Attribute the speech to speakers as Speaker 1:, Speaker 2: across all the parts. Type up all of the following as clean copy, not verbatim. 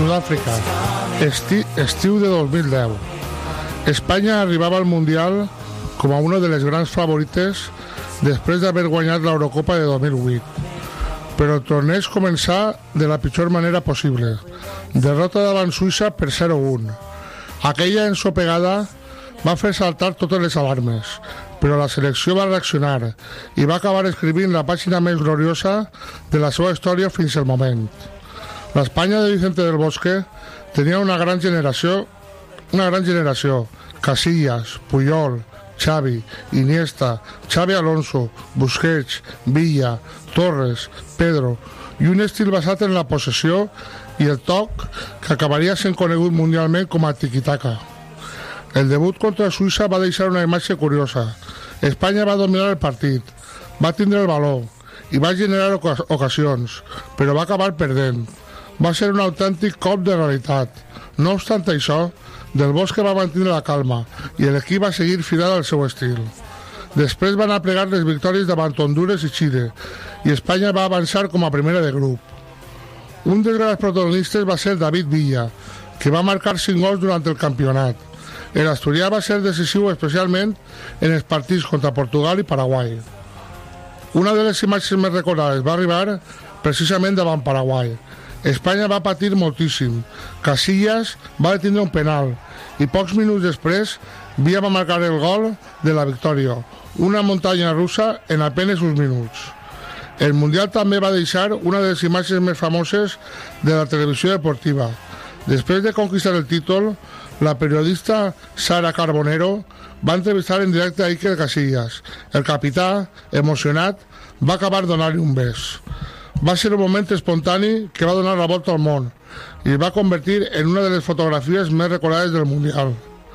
Speaker 1: Sud-àfrica, estiu de 2010. Espanya arribava al Mundial com a una de les grans favorites després d'haver guanyat l'Eurocopa de 2008. Però el torneig començà de la pitjor manera possible. Derrota davant Suïssa per 0-1. Aquella ensopegada va fer saltar totes les alarmes, però la selecció va reaccionar i va acabar escrivint la pàgina més gloriosa de la seva història fins al moment. L'Espanya de Vicente del Bosque tenia una gran generació, Casillas, Puyol, Xavi, Iniesta, Xavi Alonso, Busquets, Villa, Torres, Pedro, i un estil basat en la possessió i el toc que acabaria sent conegut mundialment com a tiki-taka. El debut contra Suïssa va deixar una imatge curiosa. Espanya va dominar el partit, va tindre el valor i va generar ocasions, però va acabar perdent. Va ser un autèntic cop de realitat. No obstant això, Del Bosque va mantenir la calma i l'equip va seguir fidel al seu estil. Després van aplegar les victòries davant Hondures i Xile i Espanya va avançar com a primera de grup. Un dels grans protagonistes va ser David Villa, que va marcar 5 gols durant el campionat. L'asturià va ser decisiu especialment en els partits contra Portugal i Paraguai. Una de les imatges més recordades va arribar precisament davant Paraguai. Espanya va patir moltíssim. Casillas va detindre un penal i pocs minuts després Villa va marcar el gol de la victòria, una muntanya russa en apenas uns minuts. El Mundial també va deixar una de les imatges més famoses de la televisió deportiva. Després de conquistar el títol, la periodista Sara Carbonero va entrevistar en directe a Iker Casillas. El capità, emocionat, va acabar donant-li un bes. Va ser un moment espontani que va donar la volta al món i es va convertir en una de les fotografies més recordades del Mundial.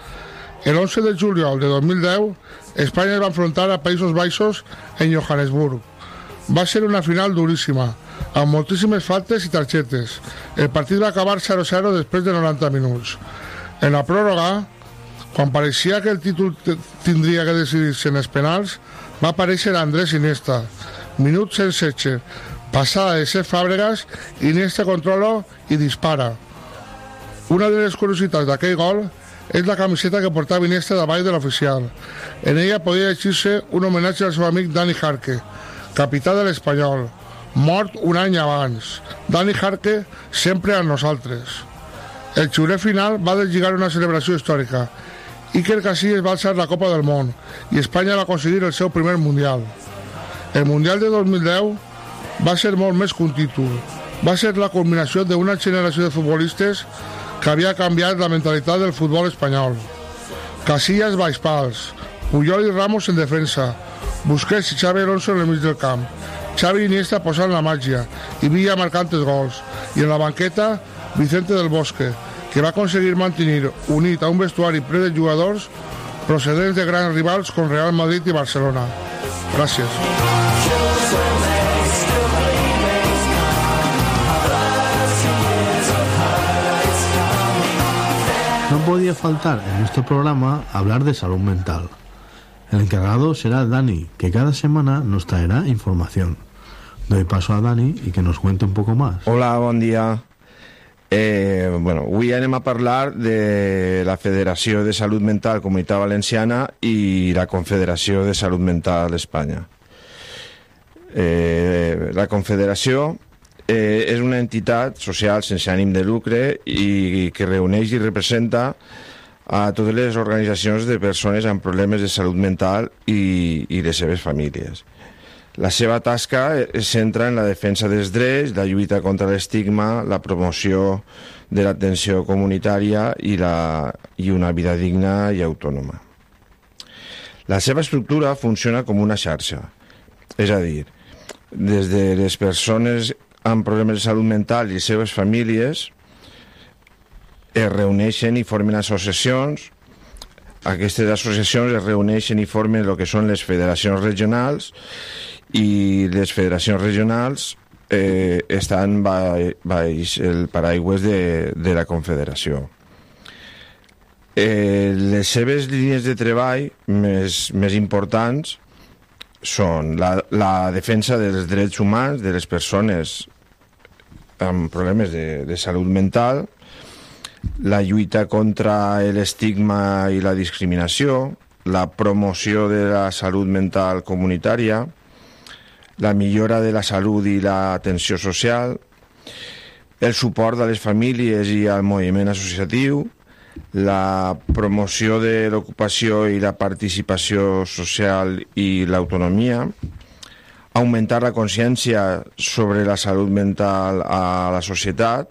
Speaker 1: El 11 de juliol de 2010, Espanya es va enfrontar a Països Baixos en Johannesburg. Va ser una final duríssima, amb moltíssimes faltes i targetes. El partit va acabar 0-0 després de 90 minuts. En la pròrroga, quan pareixia que el títol tindria que decidir-se en els penals, va aparèixer Andrés Iniesta. Minut 116. Passada de Cesc Fàbregas, Iniesta controla i dispara. Una de les curiositats d'aquell gol és la camiseta que portava Iniesta davall de l'oficial. En ella podia llegir-se un homenatge al seu amic Dani Jarque, capità de l'Espanyol, mort un any abans. Dani Jarque sempre amb nosaltres. El xiulet final va deslligar una celebració històrica. Iker Casillas va alçar la Copa del Món i Espanya va aconseguir el seu primer Mundial. El Mundial de 2010 va ser molt més que un títol. Va ser la culminació d'una generació de futbolistes que havia canviat la mentalitat del futbol espanyol. Casillas baix pals, Puyol i Ramos en defensa, Busquets i Xavi Alonso en el mig del camp, Xavi i Iniesta posant la màgia i Villa marcant els gols, i en la banqueta Vicente del Bosque, que va aconseguir mantenir unit a un vestuari ple de jugadors procedents de grans rivals com Real Madrid i Barcelona. Gràcies.
Speaker 2: No podía faltar en nuestro programa hablar de salud mental. El encargado será Dani, que cada semana nos traerá información. Doy paso a Dani y que nos cuente un poco más.
Speaker 3: Hola, bon dia. Avui anem a parlar de la Federació de Salut Mental Comunitat Valenciana i la Confederació de Salut Mental d'Espanya. La Confederació és una entitat social sense ànim de lucre i que reuneix i representa a totes les organitzacions de persones amb problemes de salut mental i les seves famílies. La seva tasca es centra en la defensa dels drets, la lluita contra l'estigma, la promoció de l'atenció comunitària i una vida digna i autònoma. La seva estructura funciona com una xarxa, és a dir, des de les persones amb problemes de salut mental i les seves famílies es reuneixen i formen associacions. Aquestes associacions es reuneixen i formen el que són les federacions regionals i les federacions regionals estan baix el paraigües de la Confederació. Les seves línies de treball més importants són la defensa dels drets humans de les persones amb problemes de salut mental, la lluita contra l'estigma i la discriminació, la promoció de la salut mental comunitària, la millora de la salut i l'atenció social, el suport a les famílies i al moviment associatiu, la promoció de l'ocupació i la participació social i l'autonomia, augmentar la consciència sobre la salut mental a la societat,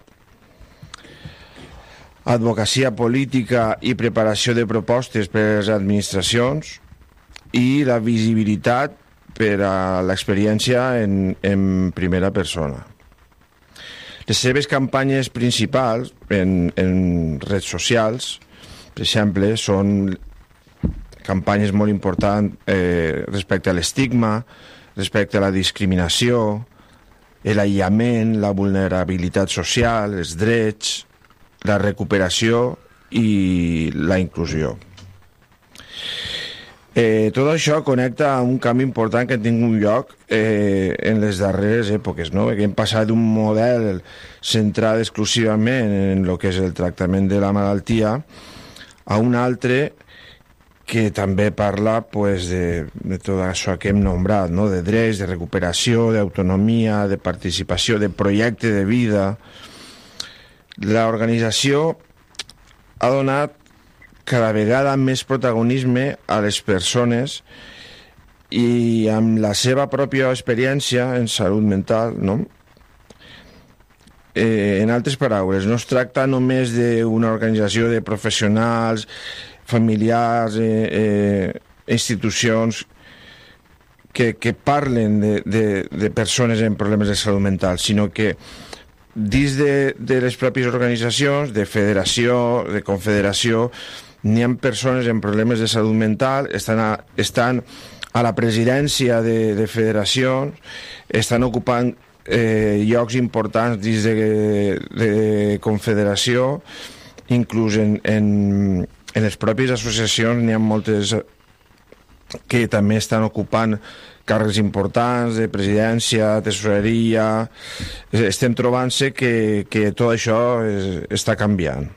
Speaker 3: advocacia política i preparació de propostes per a les administracions i la visibilitat per a l'experiència en primera persona. Les seves campanyes principals en redes socials, per exemple, són campanyes molt importants respecte a l'estigma, respecte a la discriminació, l'aïllament, la vulnerabilitat social, els drets, la recuperació i la inclusió. Tot això connecta a un canvi important que ha tingut lloc en les darreres èpoques, no? Que hem passat d'un model centrat exclusivament en el que és el tractament de la malaltia a un altre que també parla pues, de tot això que hem nombrat, no? De drets, de recuperació, d'autonomia, de participació, de projecte de vida. L'organització ha donat cada vegada més protagonisme a les persones i amb la seva pròpia experiència en salut mental, no? En altres paraules, no es tracta només d'una organització de professionals, familiars, institucions que parlen de persones amb problemes de salut mental, sinó que dins de les pròpies organitzacions, de federació, de confederació, n'hi ha persones amb problemes de salut mental, estan a la presidència de federacions, estan ocupant llocs importants dins de confederació, inclús en les pròpies associacions n'hi ha moltes que també estan ocupant càrrecs importants de presidència, tesoreria. Estem trobant-se que tot això està canviant.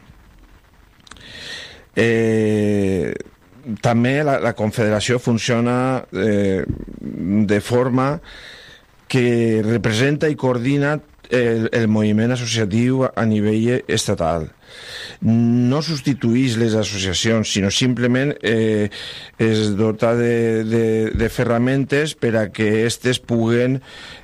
Speaker 3: També la confederació funciona de forma que representa i coordina el moviment associatiu a nivell estatal. No substituís les associacions, sinó simplement es dota de ferramentes per a que aquestes puguen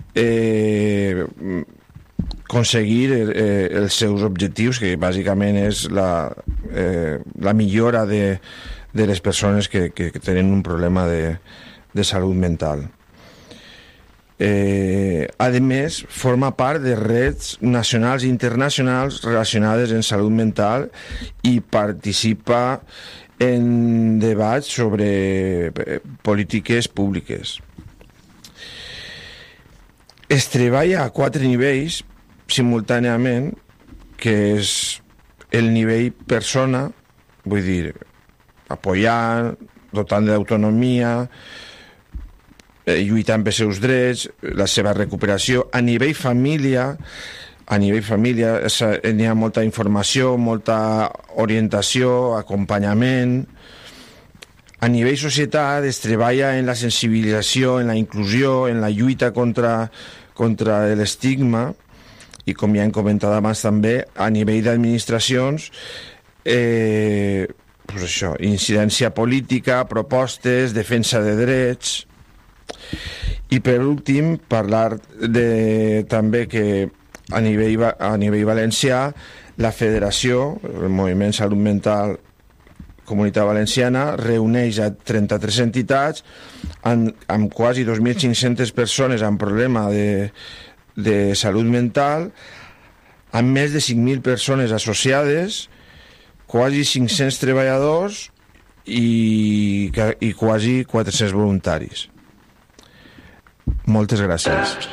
Speaker 3: aconseguir els seus objectius, que bàsicament és la millora de les persones que tenen un problema de salut mental. A més, forma part de redes nacionals i internacionals relacionades en salut mental i participa en debats sobre polítiques públiques. Es treballa a 4 nivells simultàniament, que és el nivell persona, vull dir, apoyant, dotant d'autonomia, lluitant per seus drets, la seva recuperació. A nivell família n'hi ha molta informació, molta orientació, acompanyament. A nivell societat es treballa en la sensibilització, en la inclusió, en la lluita contra l'estigma, i com ja hem comentat abans també, a nivell d'administracions, pues això, incidència política, propostes, defensa de drets. I per últim, parlar també que a nivell valencià la federació, el Moviment Salut Mental Comunitat Valenciana, reuneix a 33 entitats amb quasi 2.500 persones amb problema de salut mental, amb més de 5.000 persones associades, quasi 500 treballadors i quasi 400 voluntaris. Moltes gràcies.